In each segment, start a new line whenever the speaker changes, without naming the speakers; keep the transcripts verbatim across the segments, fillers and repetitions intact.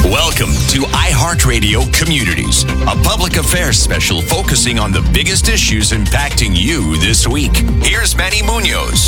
Welcome to iHeartRadio Communities, a public affairs special focusing on the biggest issues impacting you this week. Here's Manny Munoz.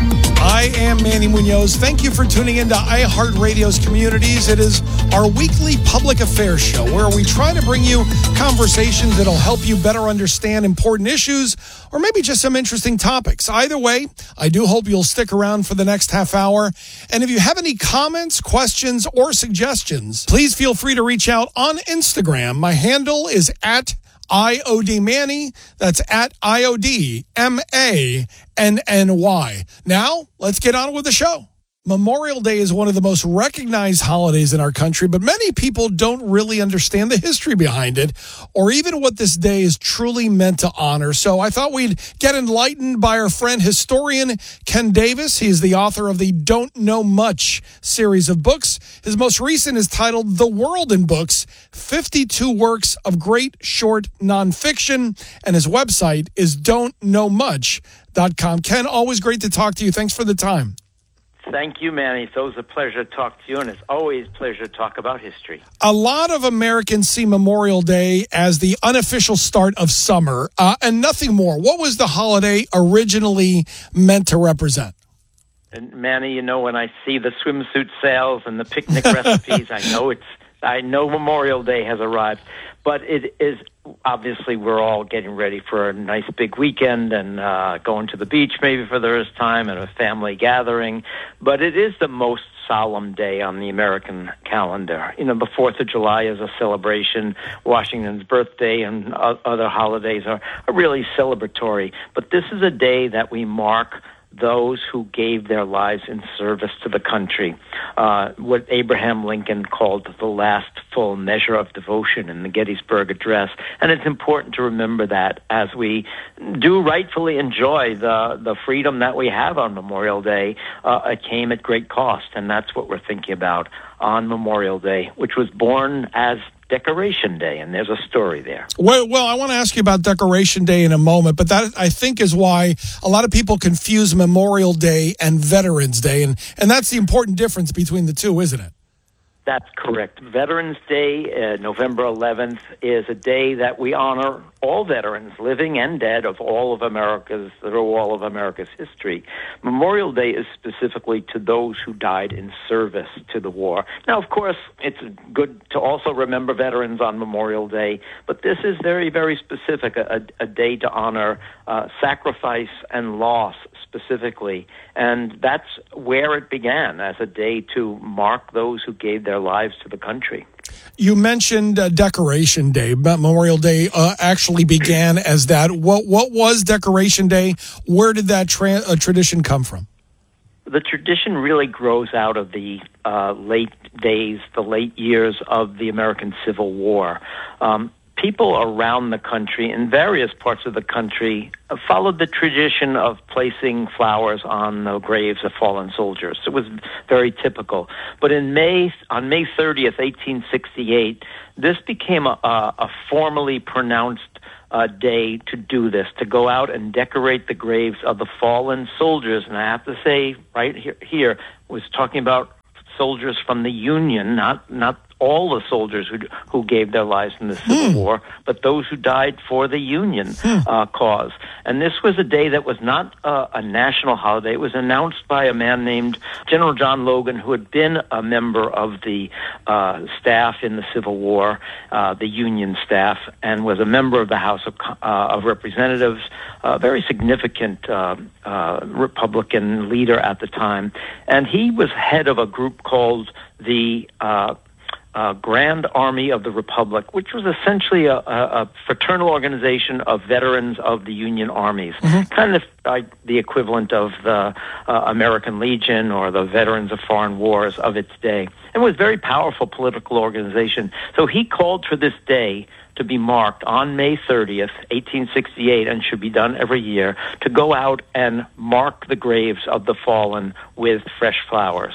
I am Manny Munoz. Thank you for tuning into iHeartRadio's Communities. It is our weekly public affairs show where we try to bring you conversations that'll help you better understand important issues or maybe just some interesting topics. Either way, I do hope you'll stick around for the next half hour. And if you have any comments, questions, or suggestions, please feel free to reach out on Instagram. My handle is at I O D Manny. That's at I O D M A N N Y. Now, let's get on with the show. Memorial Day is one of the most recognized holidays in our country, but many people don't really understand the history behind it or even what this day is truly meant to honor. So I thought we'd get enlightened by our friend historian Ken Davis. He's the author of the Don't Know Much series of books. His most recent is titled The World in Books, fifty-two Works of Great Short Nonfiction, and his website is don't know much dot com. Ken, always great to talk to you. Thanks for the time.
Thank you, Manny. It's always a pleasure to talk to you, and it's always a pleasure to talk about history.
A lot of Americans see Memorial Day as the unofficial start of summer, uh, and nothing more. What was the holiday originally meant to represent?
And Manny, you know, when I see the swimsuit sales and the picnic recipes, I know it's I know Memorial Day has arrived. But it is obviously we're all getting ready for a nice big weekend and uh, going to the beach maybe for the first time and a family gathering. But it is the most solemn day on the American calendar. You know, the fourth of July is a celebration. Washington's birthday and other holidays are, are really celebratory. But this is a day that we mark those who gave their lives in service to the country, uh, what Abraham Lincoln called the last full measure of devotion in the Gettysburg Address. And it's important to remember that as we do rightfully enjoy the, the freedom that we have on Memorial Day. Uh, it came at great cost, and that's what we're thinking about on Memorial Day, which was born as Decoration Day, and there's a story there.
Well, well, I want to ask you about Decoration Day in a moment, but that, I think, is why a lot of people confuse Memorial Day and Veterans Day, and, and that's the important difference between the two, isn't it?
That's correct. Veterans Day, uh, November eleventh, is a day that we honor all veterans, living and dead, of all of America's, through all of America's history. Memorial Day is specifically to those who died in service to the war. Now, of course, it's good to also remember veterans on Memorial Day, but this is very, very specific, a, a day to honor uh, sacrifice and loss specifically. And that's where it began, as a day to mark those who gave their lives to the country.
You mentioned uh, Decoration Day. Memorial Day uh, actually began as that. What what was Decoration Day? Where did that tra- uh, tradition come from?
The tradition really grows out of the uh, late days, the late years of the American Civil War. Um, people around the country, in various parts of the country, uh, followed the tradition of placing flowers on the graves of fallen soldiers. It was very typical. But in May, on May thirtieth, eighteen sixty-eight, this became a, a, a formally pronounced uh, day to do this, to go out and decorate the graves of the fallen soldiers. And I have to say, right here, here was talking about soldiers from the Union, not not all the soldiers who who gave their lives in the Civil
hmm.
War, but those who died for the Union uh, cause. And this was a day that was not uh, a national holiday. It was announced by a man named General John Logan, who had been a member of the uh, staff in the Civil War, uh, the Union staff, and was a member of the House of, uh, of Representatives, a very significant uh, uh, Republican leader at the time. And he was head of a group called the uh, Uh, Grand Army of the Republic, which was essentially a, a, a fraternal organization of veterans of the Union armies, mm-hmm. kind of like the equivalent of the uh, American Legion or the Veterans of Foreign Wars of its day. It was a very powerful political organization. So he called for this day to be marked on May thirtieth, eighteen sixty-eight, and should be done every year, to go out and mark the graves of the fallen with fresh flowers.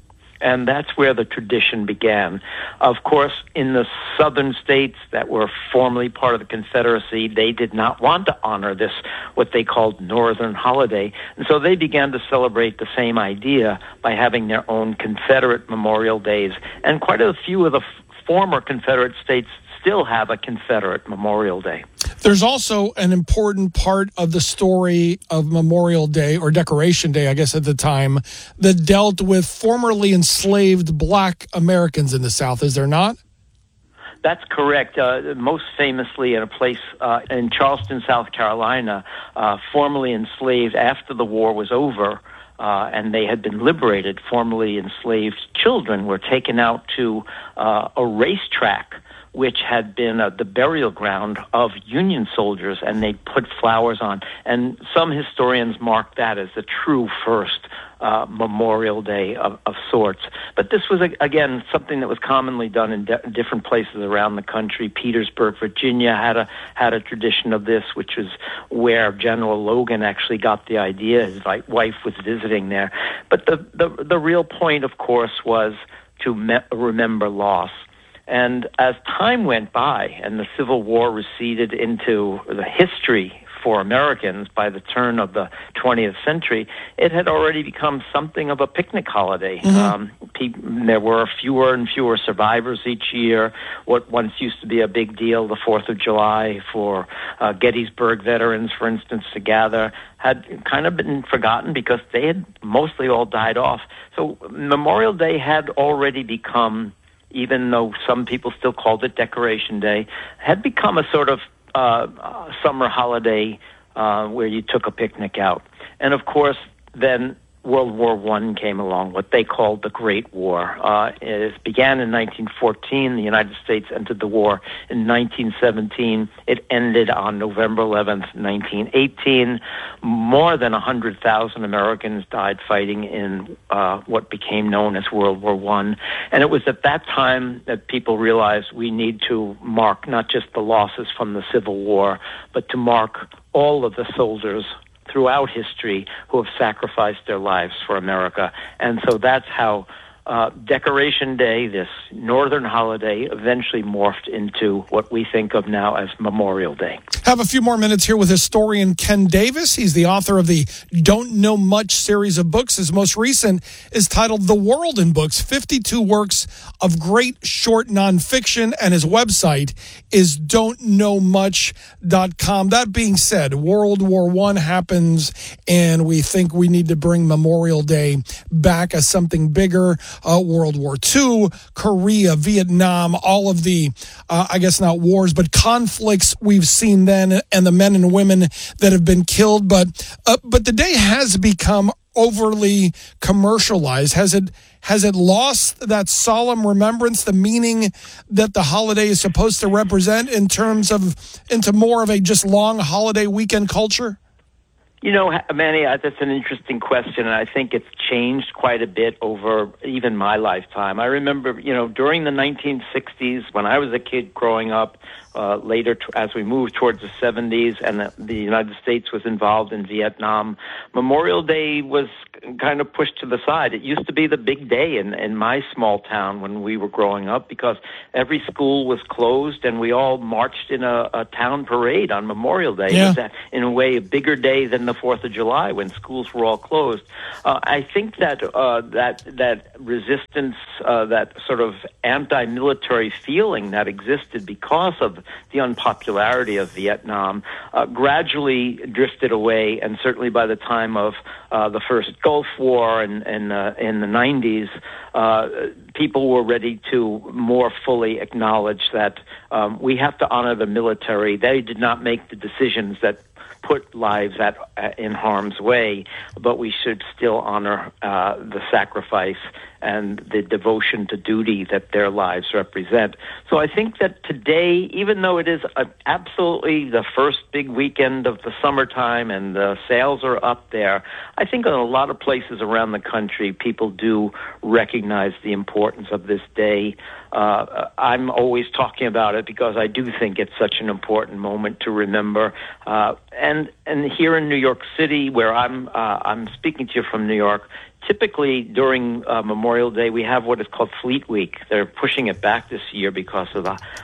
And that's where the tradition began. Of course, in the southern states that were formerly part of the Confederacy, they did not want to honor this, what they called Northern holiday. And so they began to celebrate the same idea by having their own Confederate Memorial Days. And quite a few of the f- former Confederate states still have a Confederate Memorial Day.
There's also an important part of the story of Memorial Day, or Decoration Day, I guess at the time, that dealt with formerly enslaved black Americans in the South, is there not?
That's correct. Uh, most famously in a place uh, in Charleston, South Carolina, uh, formerly enslaved after the war was over, uh, and they had been liberated, formerly enslaved children were taken out to uh, a racetrack which had been uh, the burial ground of Union soldiers, and they put flowers on. And some historians mark that as the true first uh, Memorial Day of, of sorts. But this was, again, something that was commonly done in de- different places around the country. Petersburg, Virginia had a had a tradition of this, which was where General Logan actually got the idea. His wife was visiting there. But the, the, the real point, of course, was to me- remember loss. And as time went by and the Civil War receded into the history for Americans by the turn of the twentieth century, it had already become something of a picnic holiday. Mm-hmm. Um, pe- there were fewer and fewer survivors each year. What once used to be a big deal, the fourth of July, for uh, Gettysburg veterans, for instance, to gather, had kind of been forgotten because they had mostly all died off. So Memorial Day had already become, even though some people still called it Decoration Day, had become a sort of uh, uh, summer holiday uh, where you took a picnic out. And of course, then World War One came along, what they called the Great War. Uh, it began in nineteen fourteen. The United States entered the war in nineteen seventeen. It ended on November eleventh, nineteen eighteen. More than one hundred thousand Americans died fighting in uh, what became known as World War One. And it was at that time that people realized we need to mark not just the losses from the Civil War, but to mark all of the soldiers throughout history who have sacrificed their lives for America. And so that's how uh, Decoration Day, this northern holiday, eventually morphed into what we think of now as Memorial Day.
Have a few more minutes here with historian Ken Davis. He's the author of the Don't Know Much series of books. His most recent is titled The World in Books, fifty-two works of great short nonfiction, and his website is don't know much dot com. That being said, World War One happens, and we think we need to bring Memorial Day back as something bigger. Uh, World War Two, Korea, Vietnam, all of the, uh, I guess not wars, but conflicts we've seen then, and the men and women that have been killed. But uh, but the day has become overly commercialized. Has it has it lost that solemn remembrance, the meaning that the holiday is supposed to represent, in terms of into more of a just long holiday weekend culture?
You know, Manny, that's an interesting question, and I think it's changed quite a bit over even my lifetime. I remember, you know, during the nineteen sixties, when I was a kid growing up, uh, later t- as we moved towards the seventies, and the, the United States was involved in Vietnam, Memorial Day was kind of pushed to the side. It used to be the big day in, in my small town when we were growing up, because every school was closed and we all marched in a, a town parade on Memorial Day.
Yeah.
It was, in a way, a bigger day than the fourth of July when schools were all closed. Uh, I think that uh, that that resistance, uh, that sort of anti-military feeling that existed because of the unpopularity of Vietnam, uh, gradually drifted away, and certainly by the time of uh, the first Gulf War and, and uh, in the nineties, uh, people were ready to more fully acknowledge that um, we have to honor the military. They did not make the decisions that put lives at, uh, in harm's way, but we should still honor uh, the sacrifice and the devotion to duty that their lives represent. So I think that today, even though it is a, absolutely the first big weekend of the summertime and the sales are up there, I think in a lot of places around the country, people do recognize the importance of this day. Uh, I'm always talking about it because I do think it's such an important moment to remember. Uh, and and here in New York City, where I'm uh, I'm speaking to you from New York, typically during uh, Memorial Day, we have what is called Fleet Week. They're pushing it back this year because of the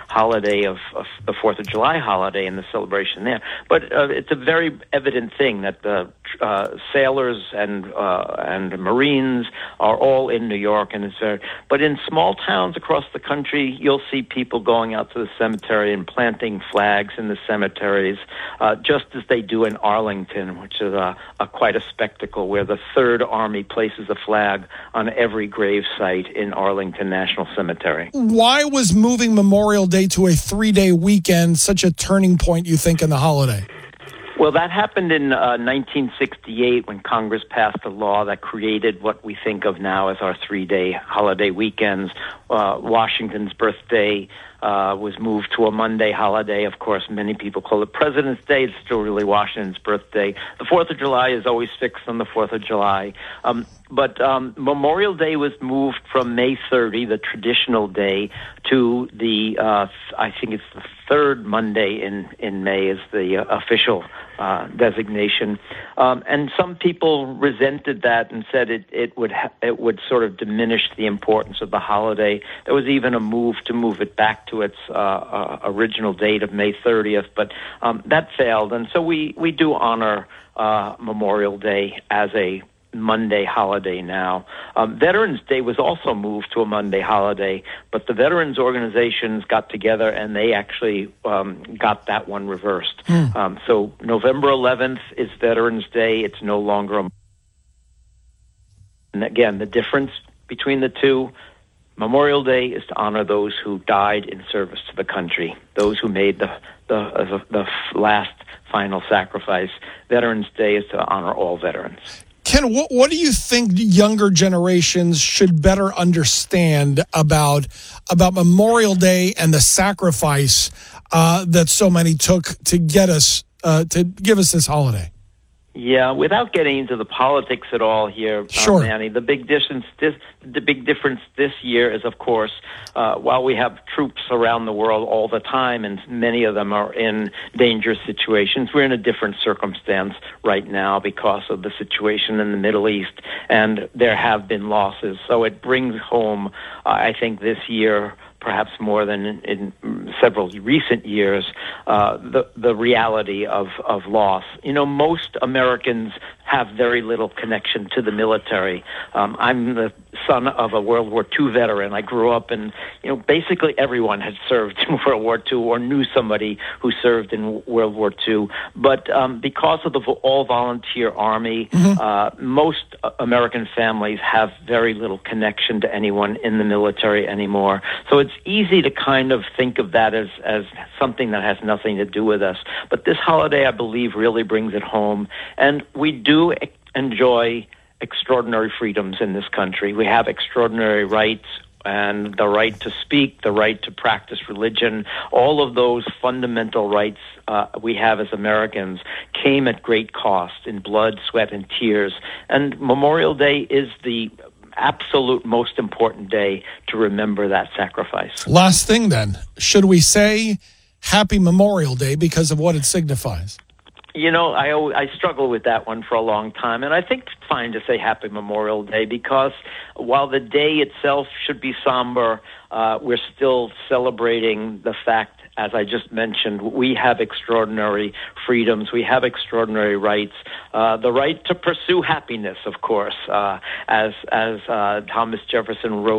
holiday of, of the Fourth of July holiday and the celebration there. But uh, it's a very evident thing that the uh, sailors and uh, and Marines are all in New York, and it's very. But in small towns across the country, you'll see people going out to the cemetery and planting flags in the cemeteries, uh, just as they do in Arlington, which is a, a quite a spectacle, where the Third Army places a flag on every grave site in Arlington National Cemetery.
Why was moving Memorial Day to a three-day weekend such a turning point, you think, in the holiday?
Well, that happened in uh, nineteen sixty-eight when Congress passed a law that created what we think of now as our three-day holiday weekends. Uh, Washington's birthday uh, was moved to a Monday holiday. Of course, many people call it President's Day. It's still really Washington's birthday. The Fourth of July is always fixed on the Fourth of July. Um, but um, Memorial Day was moved from May thirtieth, the traditional day, to the, uh, I think it's the third Monday in, in May is the uh, official uh, designation. Um, and some people resented that and said it, it would ha- it would sort of diminish the importance of the holiday. There was even a move to move it back to its uh, uh, original date of May thirtieth, but um, that failed. And so we, we do honor uh, Memorial Day as a Monday holiday now. Um, Veterans Day was also moved to a Monday holiday, but the veterans organizations got together and they actually um, got that one reversed. Mm. Um, so November eleventh is Veterans Day. It's no longer a... And again, the difference between the two, Memorial Day is to honor those who died in service to the country, those who made the the, uh, the last final sacrifice. Veterans Day is to honor all veterans.
Ken, what, what do you think younger generations should better understand about about Memorial Day and the sacrifice uh, that so many took to get us uh, to give us this holiday?
Yeah, without getting into the politics at all here,
sure.
uh, Manny, the big difference this the big difference this year is, of course, uh, while we have troops around the world all the time, and many of them are in dangerous situations, we're in a different circumstance right now because of the situation in the Middle East, and there have been losses. So it brings home, uh, I think, this year, perhaps more than in, in several recent years, uh, the the reality of, of loss. You know, most Americans have very little connection to the military. Um, I'm the son of a World War Two veteran. I grew up and, you know, basically everyone had served in World War Two or knew somebody who served in World War Two. But um, because of the all-volunteer Army, mm-hmm. uh, most American families have very little connection to anyone in the military anymore. So it's easy to kind of think of that as, as something that has nothing to do with us. But this holiday, I believe, really brings it home. And we do enjoy extraordinary freedoms in this country. We have extraordinary rights, and the right to speak, the right to practice religion, all of those fundamental rights uh, we have as Americans came at great cost in blood, sweat, and tears. And Memorial Day is the absolute most important day to remember that sacrifice.
Last thing then, should we say Happy Memorial Day because of what it signifies?
You know, I I struggle with that one for a long time, and I think it's fine to say Happy Memorial Day because while the day itself should be somber, uh, we're still celebrating the fact, as I just mentioned, we have extraordinary freedoms, we have extraordinary rights, uh, the right to pursue happiness, of course, uh, as as uh, Thomas Jefferson wrote.